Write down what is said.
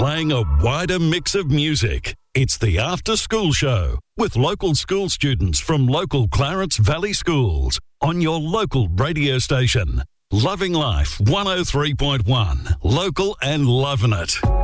playing a wider mix of music. It's the After School Show with local school students from local Clarence Valley schools on your local radio station. Loving Life 103.1, local and loving it.